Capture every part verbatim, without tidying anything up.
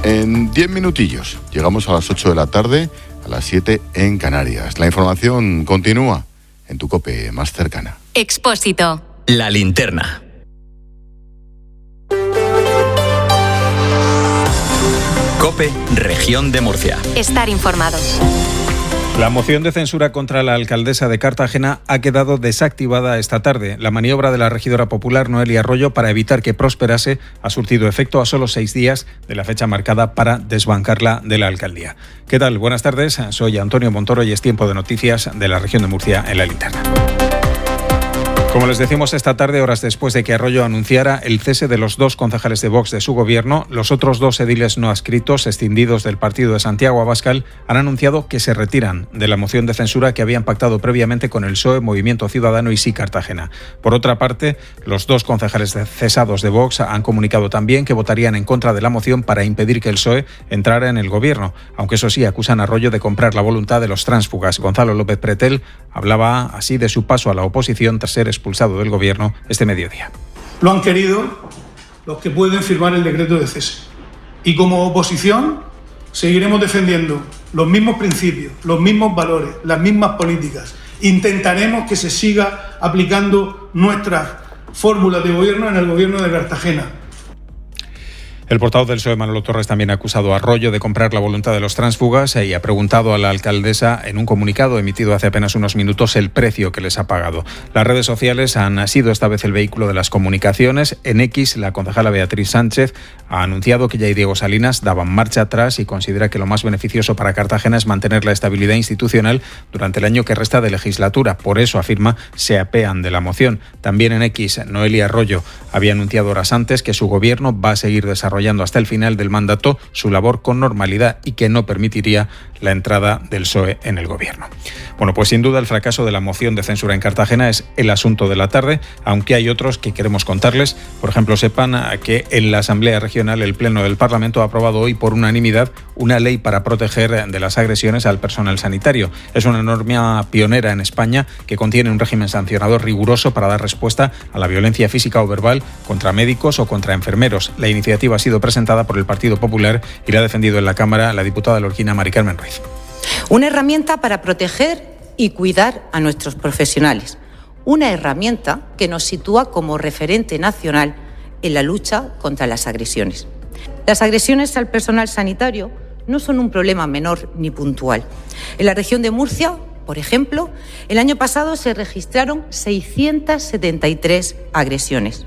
En diez minutillos llegamos a las ocho de la tarde, a las siete en Canarias. La información continúa en tu COPE más cercana. Expósito. La linterna. COPE, Región de Murcia. Estar informado. La moción de censura contra la alcaldesa de Cartagena ha quedado desactivada esta tarde. La maniobra de la regidora popular Noelia Arroyo para evitar que prosperase ha surtido efecto a solo seis días de la fecha marcada para desbancarla de la alcaldía. ¿Qué tal? Buenas tardes. Soy Antonio Montoro y es tiempo de noticias de la Región de Murcia en la linterna. Como les decimos esta tarde, horas después de que Arroyo anunciara el cese de los dos concejales de Vox de su gobierno, los otros dos ediles no adscritos, escindidos del partido de Santiago Abascal, han anunciado que se retiran de la moción de censura que habían pactado previamente con el P S O E, Movimiento Ciudadano y Sí Cartagena. Por otra parte, los dos concejales cesados de Vox han comunicado también que votarían en contra de la moción para impedir que el P S O E entrara en el gobierno, aunque eso sí acusan a Arroyo de comprar la voluntad de los tránsfugas. Gonzalo López Pretel hablaba así de su paso a la oposición tras ser expulsado del gobierno este mediodía. Lo han querido los que pueden firmar el decreto de cese. Y como oposición seguiremos defendiendo los mismos principios, los mismos valores, las mismas políticas. Intentaremos que se siga aplicando nuestras fórmulas de gobierno en el gobierno de Cartagena. El portavoz del P S O E, Manolo Torres, también ha acusado a Arroyo de comprar la voluntad de los tránsfugas y ha preguntado a la alcaldesa en un comunicado emitido hace apenas unos minutos el precio que les ha pagado. Las redes sociales han sido esta vez el vehículo de las comunicaciones. En X, la concejala Beatriz Sánchez ha anunciado que ella y Diego Salinas daban marcha atrás y considera que lo más beneficioso para Cartagena es mantener la estabilidad institucional durante el año que resta de legislatura. Por eso, afirma, se apean de la moción. También en X, Noelia Arroyo había anunciado horas antes que su gobierno va a seguir desarrollando hasta el final del mandato su labor con normalidad y que no permitiría la entrada del P S O E en el gobierno. Bueno, pues sin duda el fracaso de la moción de censura en Cartagena es el asunto de la tarde, aunque hay otros que queremos contarles. Por ejemplo, sepan que en la Asamblea Regional el Pleno del Parlamento ha aprobado hoy por unanimidad una ley para proteger de las agresiones al personal sanitario. Es una norma pionera en España que contiene un régimen sancionador riguroso para dar respuesta a la violencia física o verbal contra médicos o contra enfermeros. La iniciativa ha sido presentada por el Partido Popular y la ha defendido en la Cámara la diputada lorquina Mari Carmen Ruiz. Una herramienta para proteger y cuidar a nuestros profesionales. Una herramienta que nos sitúa como referente nacional en la lucha contra las agresiones. Las agresiones al personal sanitario no son un problema menor ni puntual. En la región de Murcia, por ejemplo, el año pasado se registraron seiscientas setenta y tres agresiones.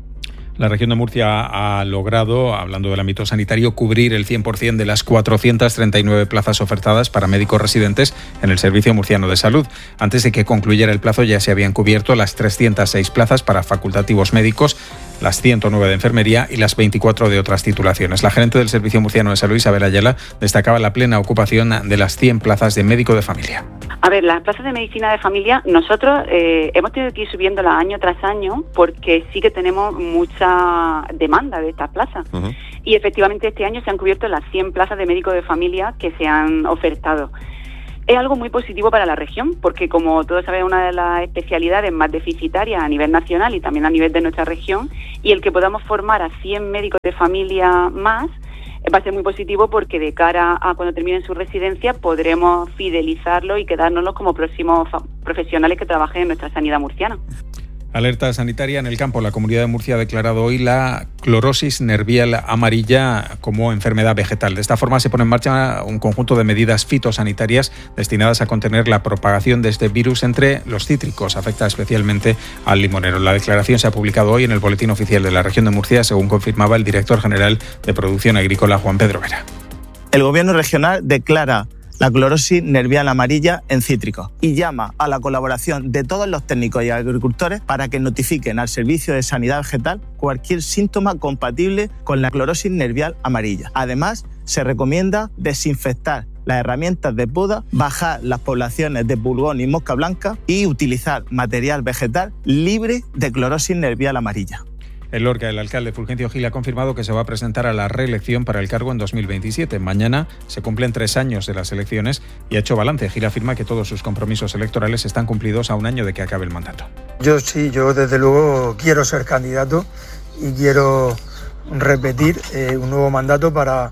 La región de Murcia ha logrado, hablando del ámbito sanitario, cubrir el cien por ciento de las cuatrocientas treinta y nueve plazas ofertadas para médicos residentes en el Servicio Murciano de Salud. Antes de que concluyera el plazo ya se habían cubierto las trescientas seis plazas para facultativos médicos, las ciento nueve de enfermería y las veinticuatro de otras titulaciones. La gerente del Servicio Murciano de Salud, Isabel Ayala, destacaba la plena ocupación de las cien plazas de médico de familia. A ver, las plazas de medicina de familia, nosotros eh, hemos tenido que ir subiéndolas año tras año porque sí que tenemos mucha demanda de estas plazas. Uh-huh. Y efectivamente este año se han cubierto las cien plazas de médico de familia que se han ofertado. Es algo muy positivo para la región porque, como todos saben, es una de las especialidades más deficitarias a nivel nacional y también a nivel de nuestra región, y el que podamos formar a cien médicos de familia más va a ser muy positivo porque de cara a cuando terminen su residencia podremos fidelizarlo y quedárnoslos como próximos fa- profesionales que trabajen en nuestra sanidad murciana. Alerta sanitaria en el campo. La Comunidad de Murcia ha declarado hoy la clorosis nervial amarilla como enfermedad vegetal. De esta forma se pone en marcha un conjunto de medidas fitosanitarias destinadas a contener la propagación de este virus entre los cítricos. Afecta especialmente al limonero. La declaración se ha publicado hoy en el Boletín Oficial de la Región de Murcia, según confirmaba el director general de Producción Agrícola, Juan Pedro Vera. El Gobierno regional declara la clorosis nervial amarilla en cítricos y llama a la colaboración de todos los técnicos y agricultores para que notifiquen al Servicio de Sanidad Vegetal cualquier síntoma compatible con la clorosis nervial amarilla. Además, se recomienda desinfectar las herramientas de poda, bajar las poblaciones de pulgón y mosca blanca y utilizar material vegetal libre de clorosis nervial amarilla. En Lorca, el alcalde Fulgencio Gil ha confirmado que se va a presentar a la reelección para el cargo en dos mil veintisiete. Mañana se cumplen tres años de las elecciones y ha hecho balance. Gil afirma que todos sus compromisos electorales están cumplidos a un año de que acabe el mandato. Yo sí, yo desde luego quiero ser candidato y quiero repetir eh, un nuevo mandato para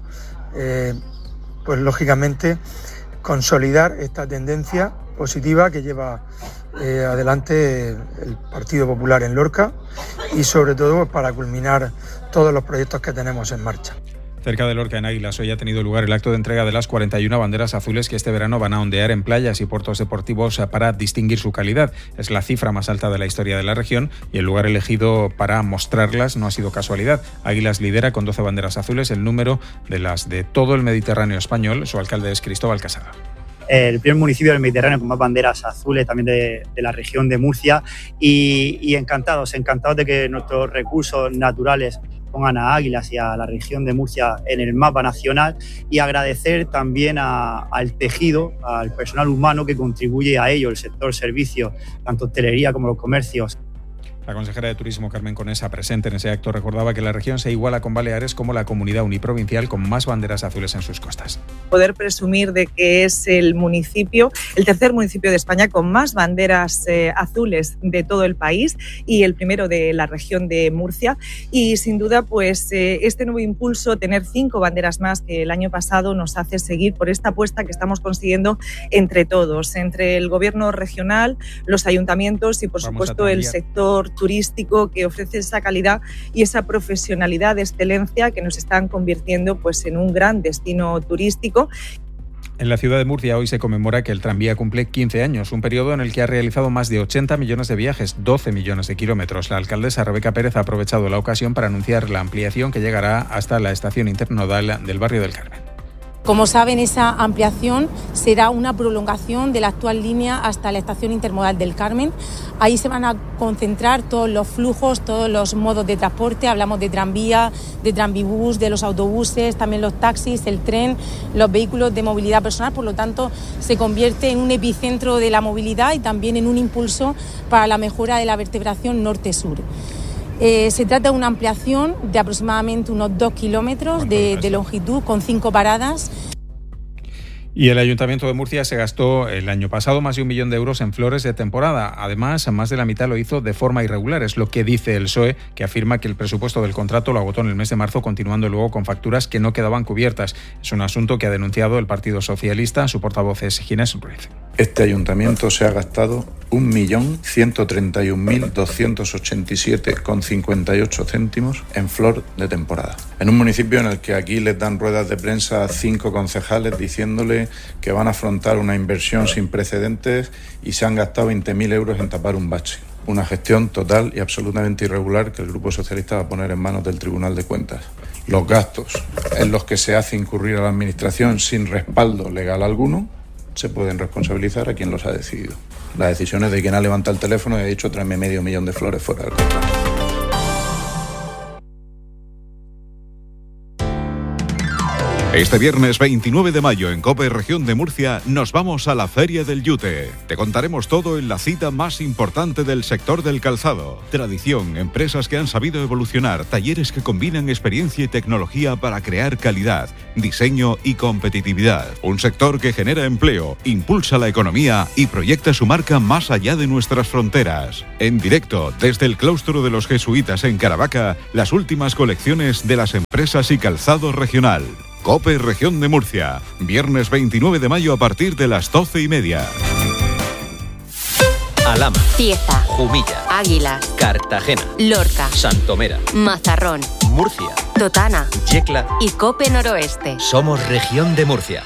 eh, pues lógicamente consolidar esta tendencia positiva que lleva eh, adelante el Partido Popular en Lorca y sobre todo para culminar todos los proyectos que tenemos en marcha. Cerca de Lorca, en Águilas, hoy ha tenido lugar el acto de entrega de las cuarenta y una banderas azules que este verano van a ondear en playas y puertos deportivos para distinguir su calidad. Es la cifra más alta de la historia de la región y el lugar elegido para mostrarlas no ha sido casualidad. Águilas lidera con doce banderas azules el número de las de todo el Mediterráneo español. Su alcalde es Cristóbal Casada. El primer municipio del Mediterráneo con más banderas azules también de, de la región de Murcia y, y encantados, encantados de que nuestros recursos naturales pongan a Águilas y a la región de Murcia en el mapa nacional y agradecer también a, al tejido, al personal humano que contribuye a ello, el sector servicios, tanto hostelería como los comercios. La consejera de Turismo, Carmen Conesa, presente en ese acto, recordaba que la región se iguala con Baleares como la comunidad uniprovincial con más banderas azules en sus costas. Poder presumir de que es el municipio, el tercer municipio de España con más banderas eh, azules de todo el país y el primero de la región de Murcia. Y sin duda, pues eh, este nuevo impulso, tener cinco banderas más que el año pasado, nos hace seguir por esta apuesta que estamos consiguiendo entre todos, entre el gobierno regional, los ayuntamientos y, por Vamos supuesto, el sector turístico que ofrece esa calidad y esa profesionalidad de excelencia que nos están convirtiendo pues, en un gran destino turístico. En la ciudad de Murcia hoy se conmemora que el tranvía cumple quince años, un periodo en el que ha realizado más de ochenta millones de viajes, doce millones de kilómetros. La alcaldesa Rebeca Pérez ha aprovechado la ocasión para anunciar la ampliación que llegará hasta la estación internodal del barrio del Carmen. Como saben, esa ampliación será una prolongación de la actual línea hasta la estación intermodal del Carmen. Ahí se van a concentrar todos los flujos, todos los modos de transporte. Hablamos de tranvía, de tranvibús, de los autobuses, también los taxis, el tren, los vehículos de movilidad personal. Por lo tanto, se convierte en un epicentro de la movilidad y también en un impulso para la mejora de la vertebración norte-sur. Eh, se trata de una ampliación de aproximadamente unos dos kilómetros de, de longitud con cinco paradas. Y el Ayuntamiento de Murcia se gastó el año pasado más de un millón de euros en flores de temporada. Además, más de la mitad lo hizo de forma irregular. Es lo que dice el P S O E, que afirma que el presupuesto del contrato lo agotó en el mes de marzo, continuando luego con facturas que no quedaban cubiertas. Es un asunto que ha denunciado el Partido Socialista. Su portavoz es Ginés Ruiz. Este ayuntamiento se ha gastado un millón ciento treinta y un mil doscientos ochenta y siete con cincuenta y ocho céntimos en flor de temporada. En un municipio en el que aquí les dan ruedas de prensa a cinco concejales diciéndole que van a afrontar una inversión sin precedentes y se han gastado veinte mil euros en tapar un bache. Una gestión total y absolutamente irregular que el Grupo Socialista va a poner en manos del Tribunal de Cuentas. Los gastos en los que se hace incurrir a la Administración sin respaldo legal alguno se pueden responsabilizar a quien los ha decidido. Las decisiones de quien ha levantado el teléfono y ha dicho tráeme medio millón de flores fuera del contrato. Este viernes veintinueve de mayo en COPE Región de Murcia nos vamos a la Feria del Yute. Te contaremos todo en la cita más importante del sector del calzado. Tradición, empresas que han sabido evolucionar, talleres que combinan experiencia y tecnología para crear calidad, diseño y competitividad. Un sector que genera empleo, impulsa la economía y proyecta su marca más allá de nuestras fronteras. En directo, desde el claustro de los jesuitas en Caravaca, las últimas colecciones de las empresas y calzado regional. COPE Región de Murcia, viernes veintinueve de mayo a partir de las doce y media. Alhama, Cieza, Jumilla, Águilas, Cartagena, Lorca, Santomera, Mazarrón, Murcia, Totana, Yecla y COPE Noroeste. Somos Región de Murcia.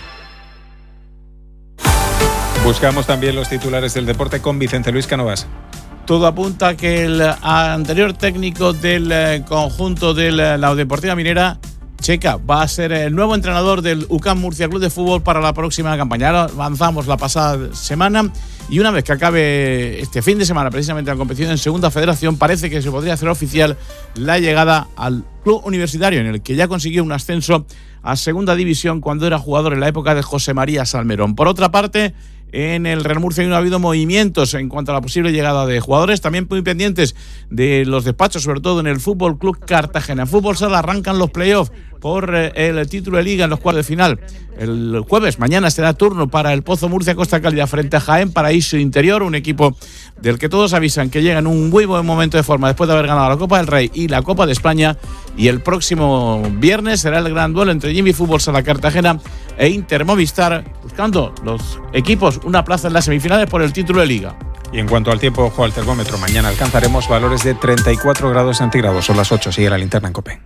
Buscamos también los titulares del deporte con Vicente Luis Cánovas. Todo apunta a que el anterior técnico del conjunto de la Deportiva Minera, Checa, va a ser el nuevo entrenador del U C A M Murcia Club de Fútbol para la próxima campaña. Ahora avanzamos la pasada semana y una vez que acabe este fin de semana precisamente la competición en Segunda Federación, parece que se podría hacer oficial la llegada al club universitario, en el que ya consiguió un ascenso a Segunda División cuando era jugador en la época de José María Salmerón. Por otra parte, en el Real Murcia y no ha habido movimientos en cuanto a la posible llegada de jugadores. También muy pendientes de los despachos, sobre todo en el Fútbol Club Cartagena. En fútbol sala arrancan los playoffs por el título de Liga en los cuartos de final. El jueves, mañana, será turno para el Pozo Murcia Costa Cálida frente a Jaén Paraíso Interior, un equipo del que todos avisan que llega en un muy buen momento de forma después de haber ganado la Copa del Rey y la Copa de España. Y el próximo viernes será el gran duelo entre Jimmy Fútbol Sala Cartagena e Inter Movistar, buscando los equipos una plaza en las semifinales por el título de Liga. Y en cuanto al tiempo, ojo al termómetro, mañana alcanzaremos valores de treinta y cuatro grados centígrados. Son las ocho, sigue la linterna en COPE.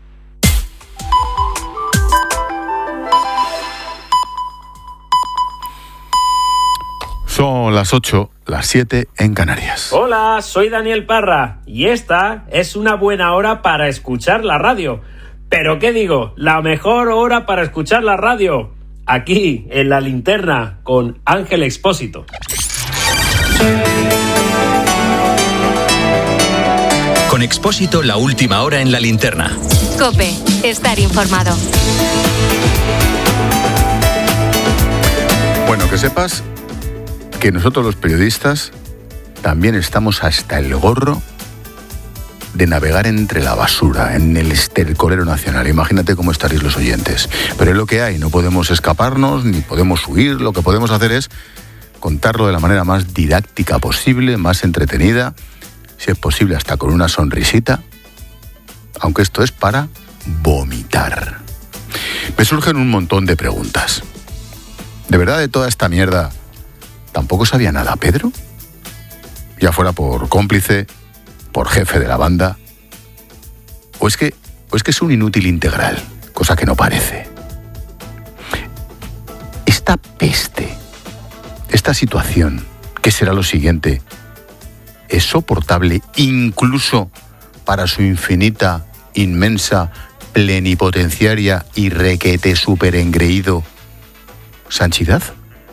Son las ocho, las siete en Canarias. Hola, soy Daniel Parra y esta es una buena hora para escuchar la radio. ¿Pero qué digo? La mejor hora para escuchar la radio. Aquí, en la linterna, con Ángel Expósito. Con Expósito, la última hora en la linterna. COPE, estar informado. Bueno, que sepas que nosotros los periodistas también estamos hasta el gorro de navegar entre la basura, en el estercolero nacional. Imagínate cómo estaréis los oyentes. Pero es lo que hay, no podemos escaparnos, ni podemos huir. Lo que podemos hacer es contarlo de la manera más didáctica posible, más entretenida, si es posible hasta con una sonrisita, aunque esto es para vomitar. Me surgen un montón de preguntas. ¿De verdad de toda esta mierda tampoco sabía nada Pedro? Ya fuera por cómplice, por jefe de la banda, o es que, o es que es un inútil integral, cosa que no parece. Esta peste, esta situación, ¿qué será lo siguiente? ¿Es soportable incluso para su infinita, inmensa, plenipotenciaria y requete superengreído Sanchidad?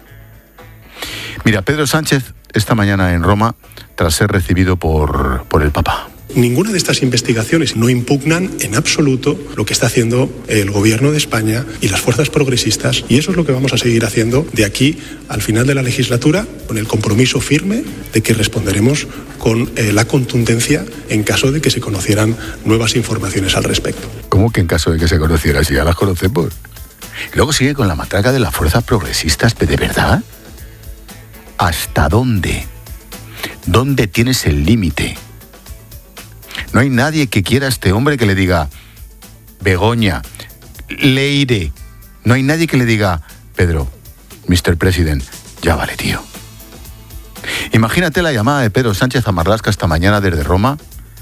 Mira, Pedro Sánchez esta mañana en Roma, tras ser recibido por, por el Papa. Ninguna de estas investigaciones no impugnan en absoluto lo que está haciendo el Gobierno de España y las fuerzas progresistas, y eso es lo que vamos a seguir haciendo de aquí al final de la legislatura, con el compromiso firme de que responderemos con eh, la contundencia en caso de que se conocieran nuevas informaciones al respecto. ¿Cómo que en caso de que se conocieran? Si ya las conocemos. Y luego sigue con la matraca de las fuerzas progresistas, ¿de verdad? ¿Hasta dónde? ¿Dónde tienes el límite? No hay nadie que quiera a este hombre que le diga Begoña, Leire. No hay nadie que le diga Pedro, mister President, ya vale, tío. Imagínate la llamada de Pedro Sánchez a Marlaska esta mañana desde Roma.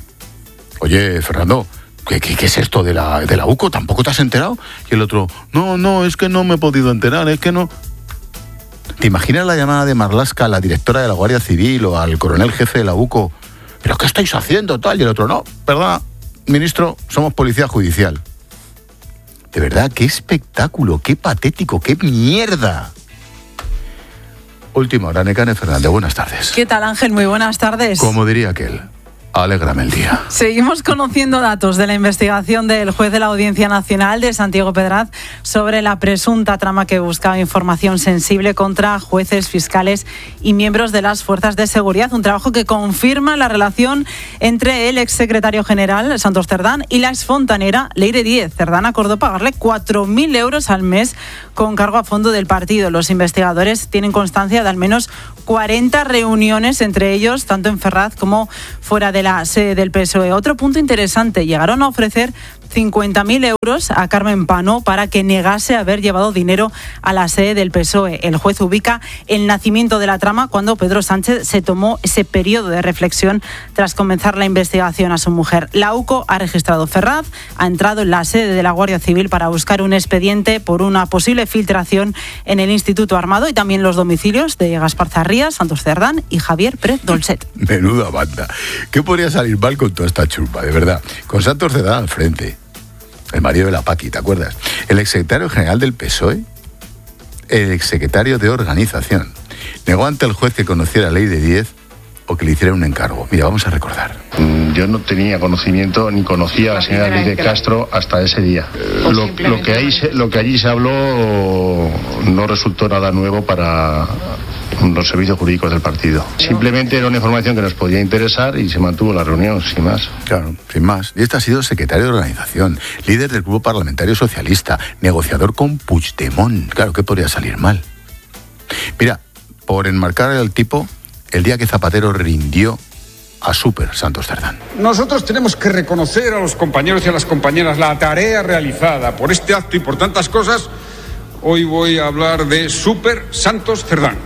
Oye, Fernando, ¿qué, qué, qué es esto de la, de la U C O? ¿Tampoco te has enterado? Y el otro, no, no, es que no me he podido enterar, es que no... ¿Te imaginas la llamada de Marlaska a la directora de la Guardia Civil o al coronel jefe de la U C O? ¿Pero qué estáis haciendo, tal? Y el otro, no, perdona, ministro, somos policía judicial. De verdad, qué espectáculo, qué patético, qué mierda. Última hora, Nekane Fernández, buenas tardes. ¿Qué tal, Ángel? Muy buenas tardes. Como diría aquel, alégrame el día. Seguimos conociendo datos de la investigación del juez de la Audiencia Nacional, de Santiago Pedraz, sobre la presunta trama que buscaba información sensible contra jueces, fiscales y miembros de las fuerzas de seguridad. Un trabajo que confirma la relación entre el exsecretario general, Santos Cerdán, y la exfontanera Leire Díez. Cerdán acordó pagarle cuatro mil euros al mes con cargo a fondo del partido. Los investigadores tienen constancia de al menos cuarenta reuniones entre ellos, tanto en Ferraz como fuera de la sede del P S O E. Otro punto interesante, llegaron a ofrecer cincuenta mil euros a Carmen Pano para que negase haber llevado dinero a la sede del P S O E. El juez ubica el nacimiento de la trama cuando Pedro Sánchez se tomó ese periodo de reflexión tras comenzar la investigación a su mujer. La U C O ha registrado Ferraz, ha entrado en la sede de la Guardia Civil para buscar un expediente por una posible filtración en el Instituto Armado y también los domicilios de Gaspar Zarrías, Santos Cerdán y Javier Pérez Dolcet. Menuda banda. ¿Qué podría salir mal con toda esta churpa, de verdad? Con Santos Cerdán al frente, el marido de la Paqui, ¿te acuerdas? El exsecretario general del P S O E, el exsecretario de Organización, negó ante el juez que conociera a Leire Díez o que le hiciera un encargo. Mira, vamos a recordar. Yo no tenía conocimiento ni conocía a la señora Leire Castro hasta ese día. Lo, lo, que ahí se, lo que allí se habló no resultó nada nuevo para, los servicios jurídicos del partido. Simplemente era una información que nos podía interesar y se mantuvo la reunión, sin más. Claro, sin más. Y este ha sido secretario de organización, líder del Grupo Parlamentario Socialista, negociador con Puigdemont. Claro, ¿qué podría salir mal? Mira, por enmarcar el tipo, el día que Zapatero rindió a Super Santos Cerdán. Nosotros tenemos que reconocer a los compañeros y a las compañeras la tarea realizada por este acto y por tantas cosas. Hoy voy a hablar de Super Santos Cerdán.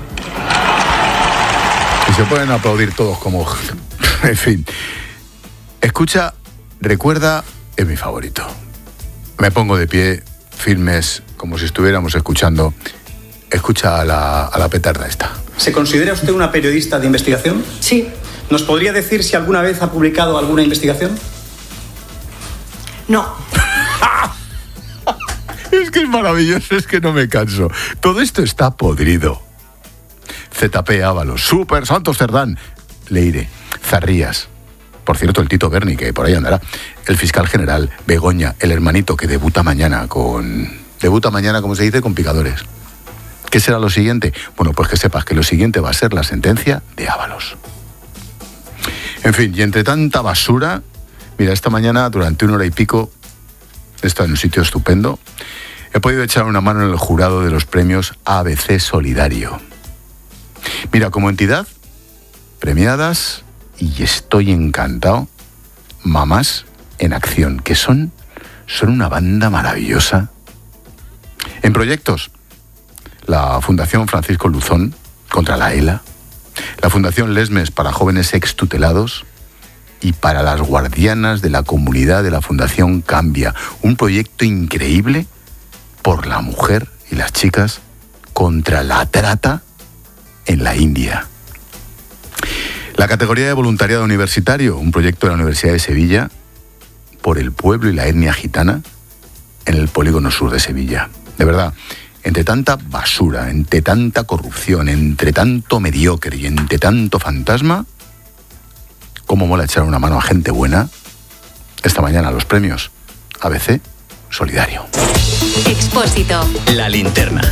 Y se pueden aplaudir todos como... En fin. Escucha, recuerda, es mi favorito. Me pongo de pie, firmes, como si estuviéramos escuchando. Escucha a la, a la petarda esta. ¿Se considera usted una periodista de investigación? Sí. ¿Nos podría decir si alguna vez ha publicado alguna investigación? No. Es que es maravilloso, es que no me canso. Todo esto está podrido. Z P Ábalos, Super Santos Cerdán, Leire, Zarrías. Por cierto, el Tito Berni, que por ahí andará. El fiscal general, Begoña, el hermanito que debuta mañana con... Debuta mañana, como se dice, con picadores. ¿Qué será lo siguiente? Bueno, pues que sepas que lo siguiente va a ser la sentencia de Ábalos. En fin, y entre tanta basura, mira, esta mañana, durante una hora y pico, he estado en un sitio estupendo, he podido echar una mano en el jurado de los premios A B C Solidario. Mira, como entidad, premiadas, y estoy encantado, Mamás en Acción, que son, son una banda maravillosa. En proyectos, la Fundación Francisco Luzón contra la ELA, la Fundación Lesmes para jóvenes extutelados y para las guardianas de la comunidad de la Fundación Cambia, un proyecto increíble por la mujer y las chicas contra la trata en la India. La categoría de voluntariado universitario, un proyecto de la Universidad de Sevilla por el pueblo y la etnia gitana en el polígono sur de Sevilla. De verdad, entre tanta basura, entre tanta corrupción, entre tanto mediocre y entre tanto fantasma, ¿cómo mola echar una mano a gente buena? Esta mañana los premios A B C Solidario. Expósito. La linterna.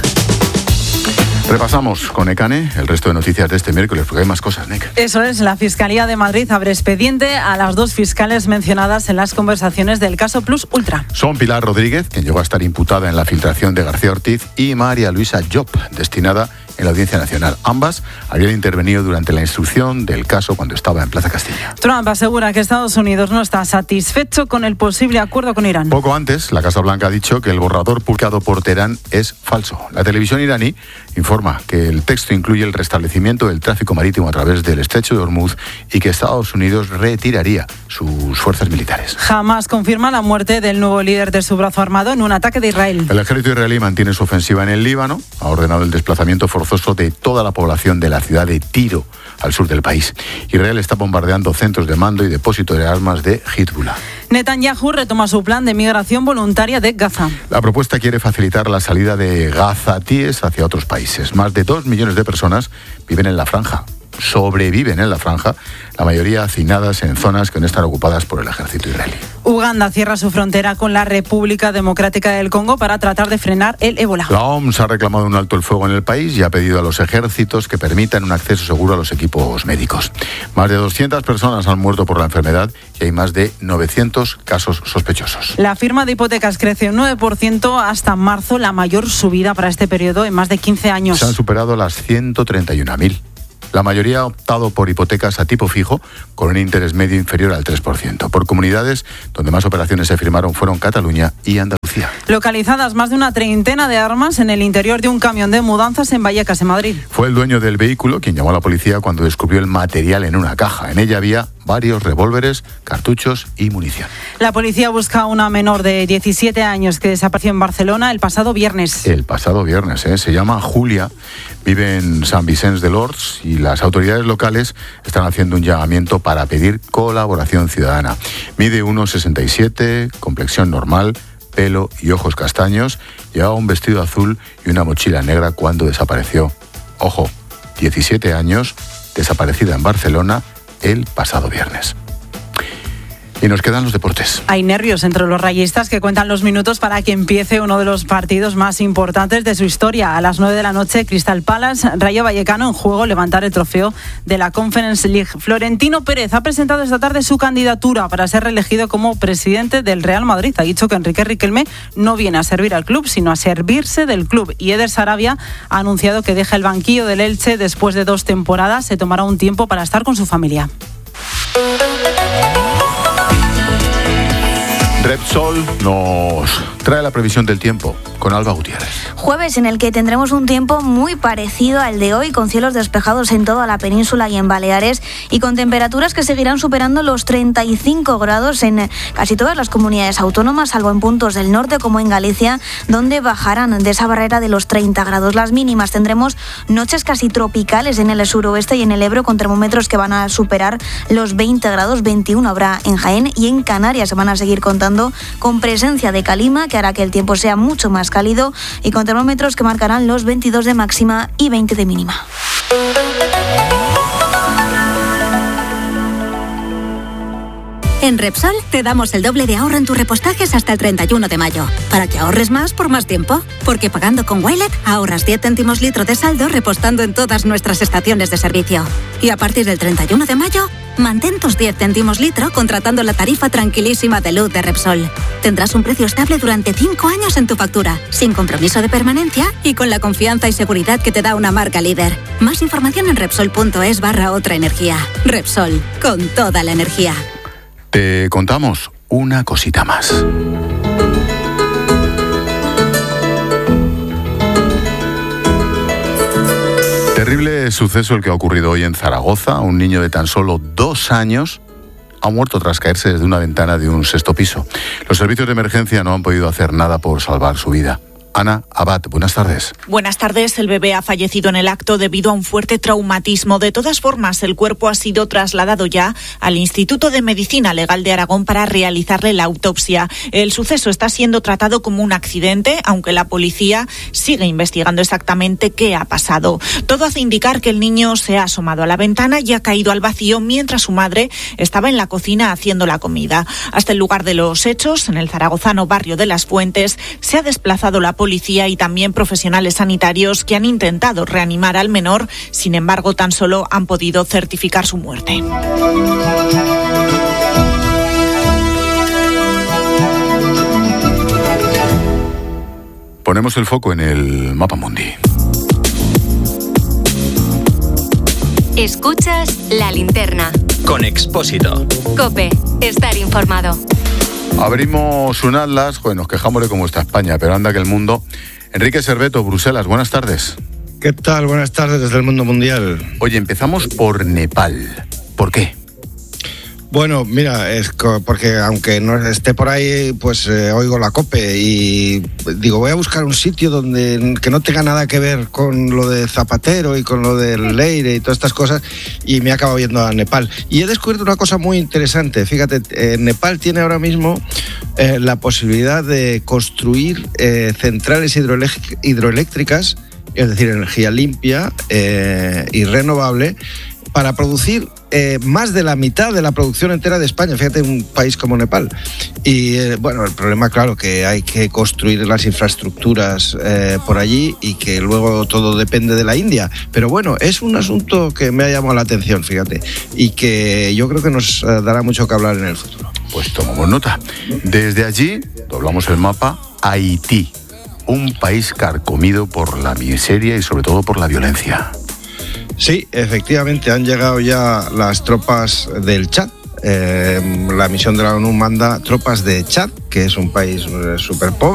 Repasamos con Ecane el resto de noticias de este miércoles, porque hay más cosas, Nek. Eso es, la Fiscalía de Madrid abre expediente a las dos fiscales mencionadas en las conversaciones del caso Plus Ultra. Son Pilar Rodríguez, quien llegó a estar imputada en la filtración de García Ortiz, y María Luisa Job, destinada en la Audiencia Nacional. Ambas habían intervenido durante la instrucción del caso cuando estaba en Plaza Castilla. Trump asegura que Estados Unidos no está satisfecho con el posible acuerdo con Irán. Poco antes, la Casa Blanca ha dicho que el borrador publicado por Teherán es falso. La televisión iraní informa que el texto incluye el restablecimiento del tráfico marítimo a través del estrecho de Hormuz y que Estados Unidos retiraría sus fuerzas militares. Jamás confirma la muerte del nuevo líder de su brazo armado en un ataque de Israel. El ejército israelí mantiene su ofensiva en el Líbano, ha ordenado el desplazamiento forzoso de toda la población de la ciudad de Tiro, al sur del país. Israel está bombardeando centros de mando y depósito de armas de Hezbollah. Netanyahu retoma su plan de migración voluntaria de Gaza. La propuesta quiere facilitar la salida de gazatíes hacia otros países. Más de dos millones de personas viven en la franja, sobreviven en la franja, la mayoría hacinadas en zonas que no están ocupadas por el ejército israelí. Uganda cierra su frontera con la República Democrática del Congo para tratar de frenar el ébola. La O M S ha reclamado un alto el fuego en el país y ha pedido a los ejércitos que permitan un acceso seguro a los equipos médicos. Más de doscientas personas han muerto por la enfermedad y hay más de novecientos casos sospechosos. La firma de hipotecas crece un nueve por ciento hasta marzo, la mayor subida para este periodo en más de quince años. Se han superado las ciento treinta y una mil. La mayoría ha optado por hipotecas a tipo fijo con un interés medio inferior al tres por ciento. Por comunidades donde más operaciones se firmaron fueron Cataluña y Andalucía. Localizadas más de una treintena de armas en el interior de un camión de mudanzas en Vallecas, en Madrid. Fue el dueño del vehículo quien llamó a la policía cuando descubrió el material en una caja. En ella había varios revólveres, cartuchos y munición. La policía busca a una menor de diecisiete años que desapareció en Barcelona el pasado viernes. El pasado viernes, ¿eh? Se llama Julia, vive en San Vicente de Lords y las autoridades locales están haciendo un llamamiento para pedir colaboración ciudadana. Mide uno sesenta y siete, complexión normal, pelo y ojos castaños, llevaba un vestido azul y una mochila negra cuando desapareció. Ojo, diecisiete años, desaparecida en Barcelona el pasado viernes. Y nos quedan los deportes. Hay nervios entre los rayistas que cuentan los minutos para que empiece uno de los partidos más importantes de su historia. A las nueve de la noche, Crystal Palace, Rayo Vallecano en juego, levantar el trofeo de la Conference League. Florentino Pérez ha presentado esta tarde su candidatura para ser reelegido como presidente del Real Madrid. Ha dicho que Enrique Riquelme no viene a servir al club, sino a servirse del club. Y Eder Sarabia ha anunciado que deja el banquillo del Elche después de dos temporadas. Se tomará un tiempo para estar con su familia. Repsol nos trae la previsión del tiempo con Alba Gutiérrez. Jueves en el que tendremos un tiempo muy parecido al de hoy, con cielos despejados en toda la península y en Baleares, y con temperaturas que seguirán superando los treinta y cinco grados en casi todas las comunidades autónomas, salvo en puntos del norte como en Galicia, donde bajarán de esa barrera de los treinta grados. Las mínimas tendremos noches casi tropicales en el suroeste y en el Ebro, con termómetros que van a superar los veinte grados, veintiuno habrá en Jaén, y en Canarias se van a seguir contando con presencia de calima, que hará que el tiempo sea mucho más cálido, y con termómetros que marcarán los veintidós de máxima y veinte de mínima. En Repsol te damos el doble de ahorro en tus repostajes hasta el treinta y uno de mayo, para que ahorres más por más tiempo. Porque pagando con Wilet ahorras diez céntimos litro de saldo repostando en todas nuestras estaciones de servicio. Y a partir del treinta y uno de mayo, mantén tus diez céntimos litro contratando la tarifa tranquilísima de luz de Repsol. Tendrás un precio estable durante cinco años en tu factura, sin compromiso de permanencia y con la confianza y seguridad que te da una marca líder. Más información en Repsol.es barra otra energía. Repsol, con toda la energía. Te contamos una cosita más. Terrible suceso el que ha ocurrido hoy en Zaragoza. Un niño de tan solo dos años ha muerto tras caerse desde una ventana de un sexto piso. Los servicios de emergencia no han podido hacer nada por salvar su vida. Ana Abad, buenas tardes. Buenas tardes. El bebé ha fallecido en el acto debido a un fuerte traumatismo. De todas formas, el cuerpo ha sido trasladado ya al Instituto de Medicina Legal de Aragón para realizarle la autopsia. El suceso está siendo tratado como un accidente, aunque la policía sigue investigando exactamente qué ha pasado. Todo hace indicar que el niño se ha asomado a la ventana y ha caído al vacío mientras su madre estaba en la cocina haciendo la comida. Hasta el lugar de los hechos, en el zaragozano barrio de Las Fuentes, se ha desplazado la policía y también profesionales sanitarios que han intentado reanimar al menor. Sin embargo, tan solo han podido certificar su muerte. Ponemos el foco en el Mapa Mundi. Escuchas La Linterna. Con Expósito. COPE. Estar informado. Abrimos un atlas, pues nos quejamos de cómo está España, pero anda que el mundo. Enrique Serveto, Bruselas, buenas tardes. ¿Qué tal? Buenas tardes desde el mundo mundial. Oye, empezamos por Nepal. ¿Por qué? Bueno, mira, es porque aunque no esté por ahí, pues eh, oigo la COPE y digo, voy a buscar un sitio donde que no tenga nada que ver con lo de Zapatero y con lo del Leire y todas estas cosas, y me he acabado yendo a Nepal. Y he descubierto una cosa muy interesante. Fíjate, eh, Nepal tiene ahora mismo eh, la posibilidad de construir eh, centrales hidroelé- hidroeléctricas, es decir, energía limpia eh, y renovable, para producir eh, más de la mitad de la producción entera de España. Fíjate, un país como Nepal. Y eh, bueno, el problema, claro, que hay que construir las infraestructuras eh, por allí y que luego todo depende de la India. Pero bueno, es un asunto que me ha llamado la atención, fíjate, y que yo creo que nos eh, dará mucho que hablar en el futuro. Pues tomamos nota. Desde allí, doblamos el mapa, Haití, un país carcomido por la miseria y sobre todo por la violencia. Sí, efectivamente, han llegado ya las tropas del Chad. Eh, la misión de la ONU manda tropas de Chad, que es un país súper pobre.